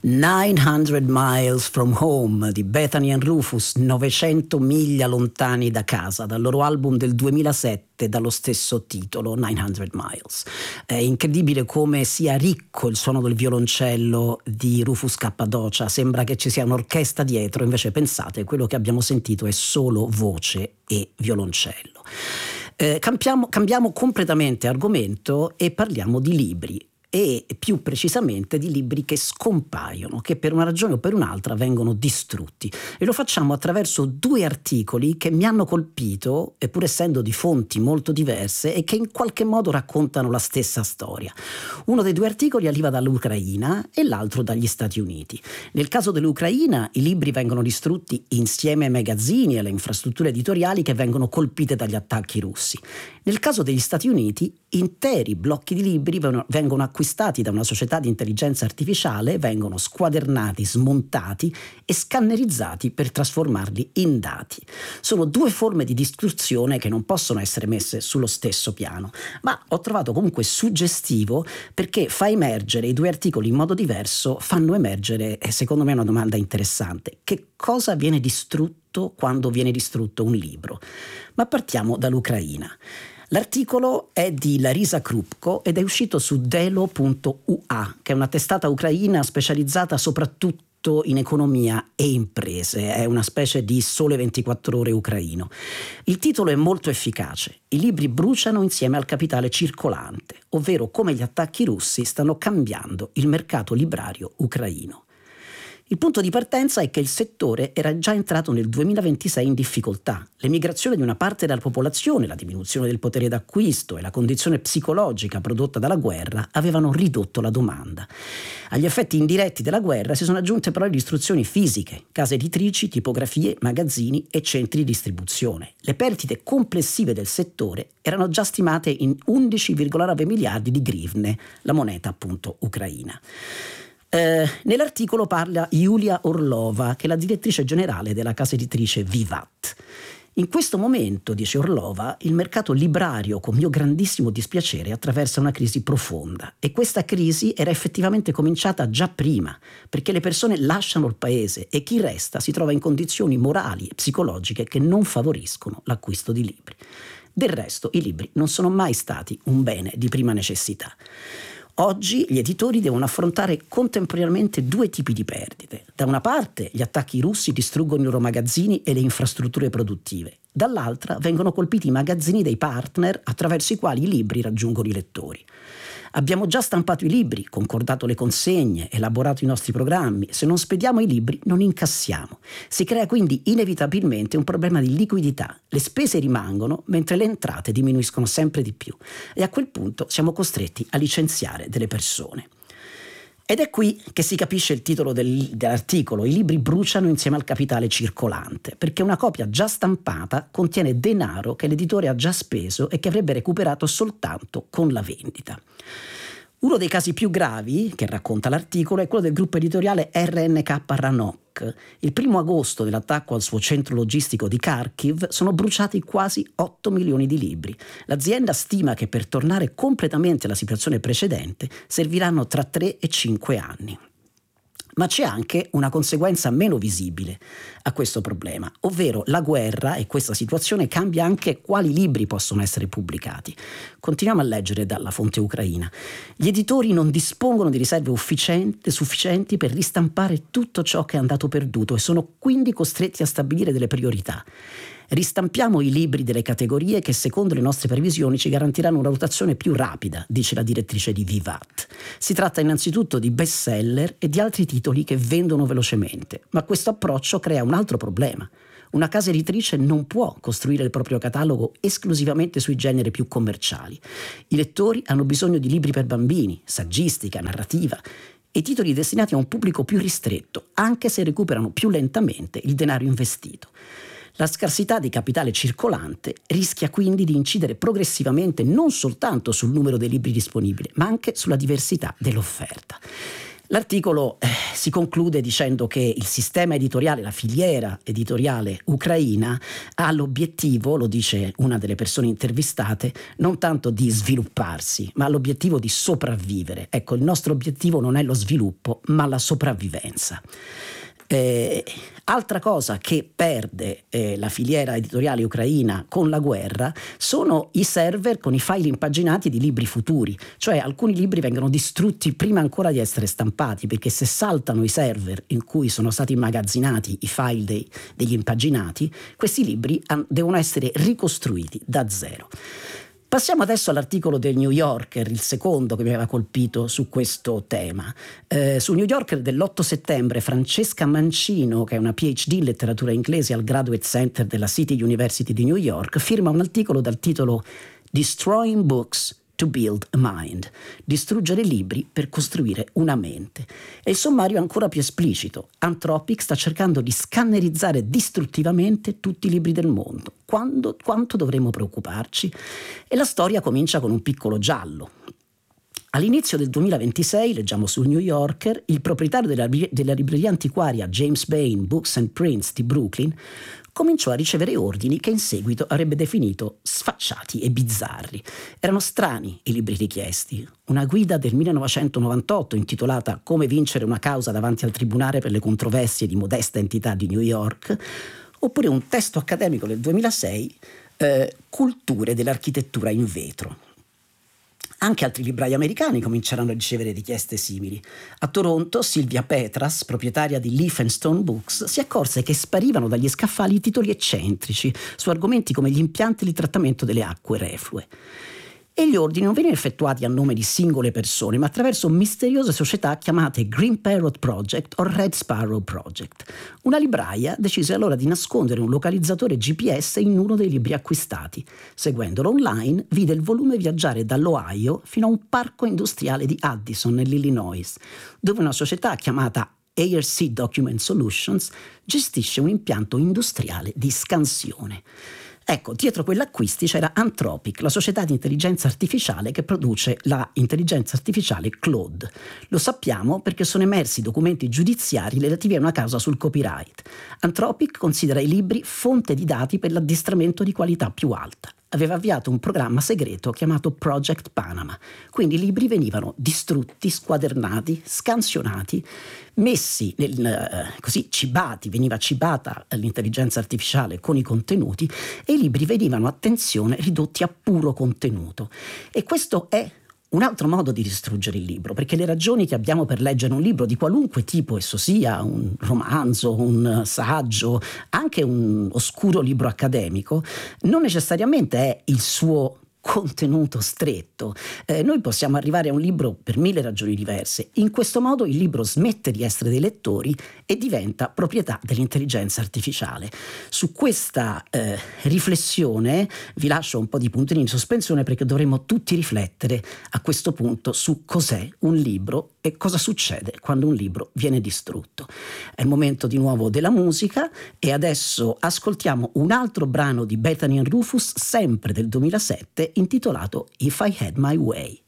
900 Miles from Home di Bethany and Rufus, 900 miglia lontani da casa, dal loro album del 2007 dallo stesso titolo, 900 Miles. È incredibile come sia ricco il suono del violoncello di Rufus Cappadocia, sembra che ci sia un'orchestra dietro, invece pensate, quello che abbiamo sentito è solo voce e violoncello. Cambiamo completamente argomento e parliamo di libri. E più precisamente di libri che scompaiono, che per una ragione o per un'altra vengono distrutti. E lo facciamo attraverso due articoli che mi hanno colpito, pur essendo di fonti molto diverse, e che in qualche modo raccontano la stessa storia. Uno dei due articoli arriva dall'Ucraina e l'altro dagli Stati Uniti. Nel caso dell'Ucraina i libri vengono distrutti insieme ai magazzini e alle infrastrutture editoriali che vengono colpite dagli attacchi russi. Nel caso degli Stati Uniti interi blocchi di libri vengono acquistati da una società di intelligenza artificiale, vengono squadernati, smontati e scannerizzati per trasformarli in dati. Sono due forme di distruzione che non possono essere messe sullo stesso piano, ma ho trovato comunque suggestivo perché fa emergere i due articoli in modo diverso, fanno emergere, secondo me, una domanda interessante: che cosa viene distrutto quando viene distrutto un libro? Ma partiamo dall'Ucraina. L'articolo è di Larisa Krupko ed è uscito su Delo.ua, che è una testata ucraina specializzata soprattutto in economia e imprese. È una specie di Sole 24 Ore ucraino. Il titolo è molto efficace. I libri bruciano insieme al capitale circolante, ovvero come gli attacchi russi stanno cambiando il mercato librario ucraino. Il punto di partenza è che il settore era già entrato nel 2026 in difficoltà. L'emigrazione di una parte della popolazione, la diminuzione del potere d'acquisto e la condizione psicologica prodotta dalla guerra avevano ridotto la domanda. Agli effetti indiretti della guerra si sono aggiunte però le distruzioni fisiche, case editrici, tipografie, magazzini e centri di distribuzione. Le perdite complessive del settore erano già stimate in 11,9 miliardi di grivne, la moneta appunto ucraina. Nell'articolo parla Yulia Orlova, che è la direttrice generale della casa editrice Vivat. In questo momento, dice Orlova, il mercato librario, con mio grandissimo dispiacere, attraversa una crisi profonda, e questa crisi era effettivamente cominciata già prima, perché le persone lasciano il paese e chi resta si trova in condizioni morali e psicologiche che non favoriscono l'acquisto di libri. Del resto, i libri non sono mai stati un bene di prima necessità. Oggi gli editori devono affrontare contemporaneamente due tipi di perdite. Da una parte gli attacchi russi distruggono i loro magazzini e le infrastrutture produttive. Dall'altra vengono colpiti i magazzini dei partner attraverso i quali i libri raggiungono i lettori. Abbiamo già stampato i libri, concordato le consegne, elaborato i nostri programmi. Se non spediamo i libri non incassiamo. Si crea quindi inevitabilmente un problema di liquidità. Le spese rimangono mentre le entrate diminuiscono sempre di più. E a quel punto siamo costretti a licenziare delle persone. Ed è qui che si capisce il titolo dell'articolo: i libri bruciano insieme al capitale circolante, perché una copia già stampata contiene denaro che l'editore ha già speso e che avrebbe recuperato soltanto con la vendita. Uno dei casi più gravi che racconta l'articolo è quello del gruppo editoriale RNK Ranok. Il 1 agosto dell'attacco al suo centro logistico di Kharkiv sono bruciati quasi 8 milioni di libri. L'azienda stima che per tornare completamente alla situazione precedente serviranno tra 3 e 5 anni. Ma c'è anche una conseguenza meno visibile a questo problema, ovvero la guerra, e questa situazione cambia anche quali libri possono essere pubblicati. Continuiamo a leggere dalla fonte ucraina. Gli editori non dispongono di riserve sufficienti per ristampare tutto ciò che è andato perduto e sono quindi costretti a stabilire delle priorità. Ristampiamo i libri delle categorie che secondo le nostre previsioni ci garantiranno una rotazione più rapida, dice la direttrice di Vivat. Si tratta innanzitutto di bestseller e di altri titoli che vendono velocemente, ma questo approccio crea un altro problema. Una casa editrice non può costruire il proprio catalogo esclusivamente sui generi più commerciali. I lettori hanno bisogno di libri per bambini, saggistica, narrativa, e titoli destinati a un pubblico più ristretto, anche se recuperano più lentamente il denaro investito. La scarsità di capitale circolante rischia quindi di incidere progressivamente non soltanto sul numero dei libri disponibili, ma anche sulla diversità dell'offerta. L'articolo si conclude dicendo che il sistema editoriale, la filiera editoriale ucraina ha l'obiettivo, lo dice una delle persone intervistate, non tanto di svilupparsi, ma l'obiettivo di sopravvivere. Ecco, il nostro obiettivo non è lo sviluppo, ma la sopravvivenza. Altra cosa che perde la filiera editoriale ucraina con la guerra sono i server con i file impaginati di libri futuri, cioè alcuni libri vengono distrutti prima ancora di essere stampati, perché se saltano i server in cui sono stati immagazzinati i file degli impaginati, questi libri devono essere ricostruiti da zero. Passiamo adesso all'articolo del New Yorker, il secondo che mi aveva colpito su questo tema. Sul New Yorker dell'8 settembre Francesca Mancino, che è una PhD in letteratura inglese al Graduate Center della City University di New York, firma un articolo dal titolo Destroying Books to Build a Mind, distruggere libri per costruire una mente. E il sommario è ancora più esplicito. Anthropic sta cercando di scannerizzare distruttivamente tutti i libri del mondo. Quanto dovremmo preoccuparci? E la storia comincia con un piccolo giallo. All'inizio del 2026, leggiamo sul New Yorker, il proprietario della libreria antiquaria James Bain Books and Prints di Brooklyn cominciò a ricevere ordini che in seguito avrebbe definito sfacciati e bizzarri. Erano strani i libri richiesti. Una guida del 1998 intitolata Come vincere una causa davanti al tribunale per le controversie di modesta entità di New York, oppure un testo accademico del 2006, Culture dell'architettura in vetro. Anche altri librai americani cominceranno a ricevere richieste simili. A Toronto, Sylvia Petras, proprietaria di Leaf and Stone Books, si accorse che sparivano dagli scaffali titoli eccentrici su argomenti come gli impianti di trattamento delle acque reflue. E gli ordini non venivano effettuati a nome di singole persone, ma attraverso misteriose società chiamate Green Parrot Project o Red Sparrow Project. Una libraia decise allora di nascondere un localizzatore GPS in uno dei libri acquistati. Seguendolo online, vide il volume viaggiare dall'Ohio fino a un parco industriale di Addison, nell'Illinois, dove una società chiamata ARC Document Solutions gestisce un impianto industriale di scansione. Ecco, dietro quell'acquisti c'era Anthropic, la società di intelligenza artificiale che produce la intelligenza artificiale Claude. Lo sappiamo perché sono emersi documenti giudiziari relativi a una causa sul copyright. Anthropic considera i libri fonte di dati per l'addestramento di qualità più alta. Aveva avviato un programma segreto chiamato Project Panama. Quindi i libri venivano distrutti, squadernati, scansionati, messi così cibati, veniva cibata l'intelligenza artificiale con i contenuti e i libri venivano, attenzione, ridotti a puro contenuto. E questo è un altro modo di distruggere il libro, perché le ragioni che abbiamo per leggere un libro di qualunque tipo esso sia, un romanzo, un saggio, anche un oscuro libro accademico, non necessariamente è il suo contenuto stretto. Noi possiamo arrivare a un libro per 1000 ragioni diverse. In questo modo il libro smette di essere dei lettori e diventa proprietà dell'intelligenza artificiale. Su questa riflessione vi lascio un po' di puntini in sospensione, perché dovremmo tutti riflettere a questo punto su cos'è un libro e cosa succede quando un libro viene distrutto. È il momento di nuovo della musica e adesso ascoltiamo un altro brano di Bethany and Rufus, sempre del 2007, intitolato If I Had My Way.